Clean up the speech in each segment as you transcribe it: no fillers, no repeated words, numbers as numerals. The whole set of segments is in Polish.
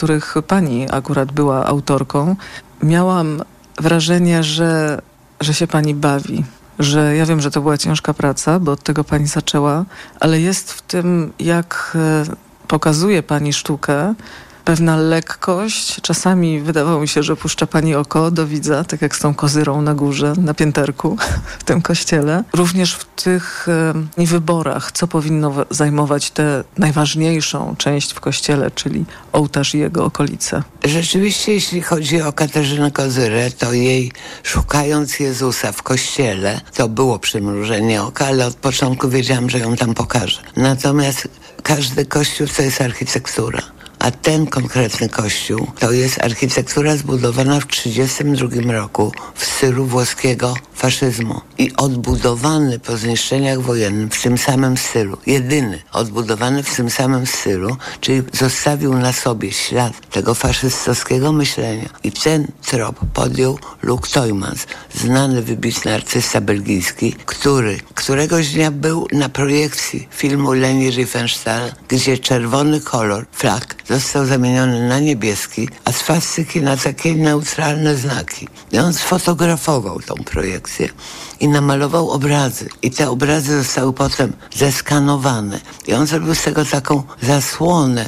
których pani akurat była autorką, miałam wrażenie, że się pani bawi. Że ja wiem, że to była ciężka praca, bo od tego pani zaczęła, ale jest w tym, jak pokazuje pani sztukę, pewna lekkość. Czasami wydawało mi się, że puszcza pani oko do widza, tak jak z tą kozyrą na górze, na pięterku w tym kościele. Również w tych wyborach, co powinno zajmować tę najważniejszą część w kościele, czyli ołtarz i jego okolice. Rzeczywiście, jeśli chodzi o Katarzynę Kozyrę, to jej szukając Jezusa w kościele, to było przymrużenie oka, ale od początku wiedziałam, że ją tam pokażę. Natomiast każdy kościół to jest architektura. A ten konkretny kościół to jest architektura zbudowana w 1932 roku w stylu włoskiego faszyzmu i odbudowany po zniszczeniach wojennych w tym samym stylu. Jedyny odbudowany w tym samym stylu, czyli zostawił na sobie ślad tego faszystowskiego myślenia. I ten trop podjął Luc Tuymans, znany, wybitny artysta belgijski, który któregoś dnia był na projekcji filmu Leni Riefenstahl, gdzie czerwony kolor, flag, został zamieniony na niebieski, a swastyki na takie neutralne znaki. I on sfotografował tą projekcję i namalował obrazy. I te obrazy zostały potem zeskanowane. I on zrobił z tego taką zasłonę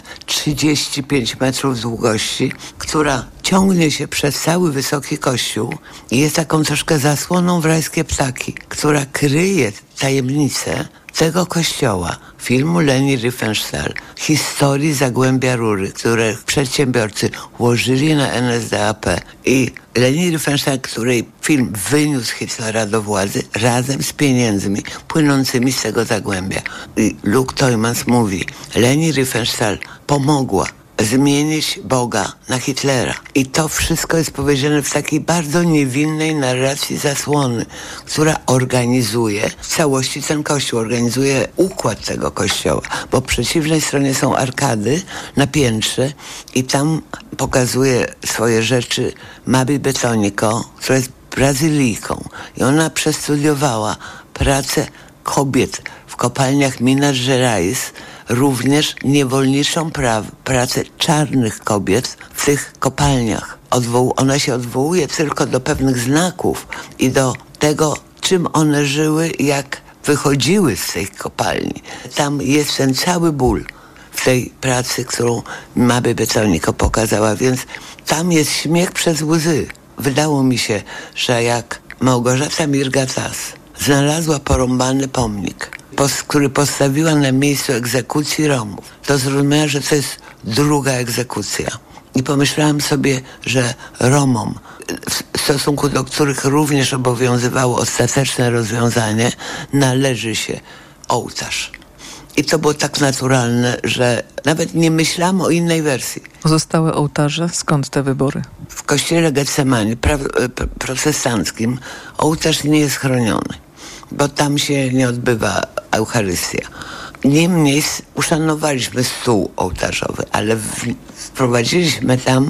35 metrów długości, która ciągnie się przez cały wysoki kościół i jest taką troszkę zasłoną w rajskie ptaki, która kryje tajemnicę tego kościoła, filmu Leni Riefenstahl, historii Zagłębia Rury, które przedsiębiorcy włożyli na NSDAP i Leni Riefenstahl, której film wyniósł Hitlera do władzy razem z pieniędzmi płynącymi z tego Zagłębia. I Luc Tuymans mówi, Leni Riefenstahl pomogła zmienić Boga na Hitlera. I to wszystko jest powiedziane w takiej bardzo niewinnej narracji zasłony, która organizuje w całości ten kościół, organizuje układ tego kościoła, bo po przeciwnej stronie są arkady na piętrze i tam pokazuje swoje rzeczy Mabi Betonico, która jest Brazylijką i ona przestudiowała pracę kobiet w kopalniach Minas Gerais, również niewolniczą pracę czarnych kobiet w tych kopalniach. Ona się odwołuje tylko do pewnych znaków i do tego, czym one żyły, jak wychodziły z tej kopalni. Tam jest ten cały ból w tej pracy, którą Mabi Betonico pokazała, więc tam jest śmiech przez łzy. Wydało mi się, że jak Małgorzata Mirgatas znalazła porąbany pomnik, który postawiła na miejscu egzekucji Romów, to zrozumiała, że to jest druga egzekucja. I pomyślałam sobie, że Romom, w stosunku do których również obowiązywało ostateczne rozwiązanie, należy się ołtarz. I to było tak naturalne, że nawet nie myślałam o innej wersji. Pozostałe ołtarze, skąd te wybory? W kościele Getsemani protestanckim ołtarz nie jest chroniony, bo tam się nie odbywa Eucharystia. Niemniej uszanowaliśmy stół ołtarzowy, ale wprowadziliśmy tam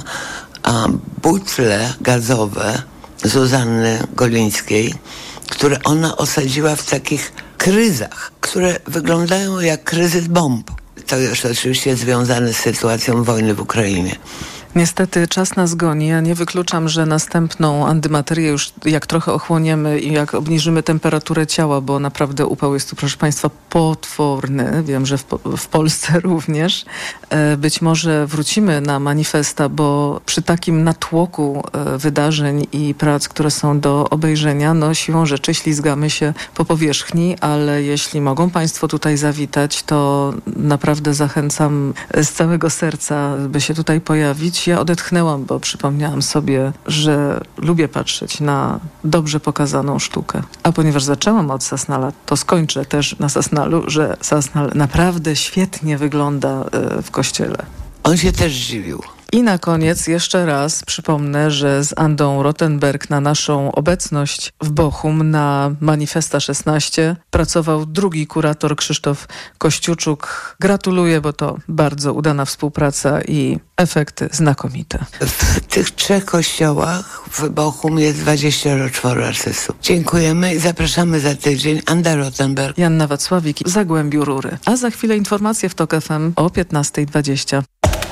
butle gazowe Zuzanny Golińskiej, które ona osadziła w takich kryzach, które wyglądają jak kryzys bomb. To już oczywiście związane z sytuacją wojny w Ukrainie. Niestety czas nas goni. Ja nie wykluczam, że następną antymaterię już jak trochę ochłoniemy i jak obniżymy temperaturę ciała, bo naprawdę upał jest tu, proszę Państwa, potworny. Wiem, że w Polsce również. Być może wrócimy na manifesta, bo przy takim natłoku wydarzeń i prac, które są do obejrzenia, no siłą rzeczy ślizgamy się po powierzchni, ale jeśli mogą Państwo tutaj zawitać, to naprawdę zachęcam z całego serca, by się tutaj pojawić. Ja odetchnęłam, bo przypomniałam sobie, że lubię patrzeć na dobrze pokazaną sztukę. A ponieważ zaczęłam od Sasnala, to skończę też na Sasnalu, że Sasnal naprawdę świetnie wygląda w kościele. On się też zdziwił. I na koniec jeszcze raz przypomnę, że z Andą Rothenberg na naszą obecność w Bochum na Manifesta 16 pracował drugi kurator Krzysztof Kościuczuk. Gratuluję, bo to bardzo udana współpraca i efekty znakomite. W tych 3 kościołach w Bochum jest 24 artystów. Dziękujemy i zapraszamy za tydzień. Anda Rothenberg, Joanna Wacławik w Zagłębiu Rury. A za chwilę informacje w TOK FM o 15:20.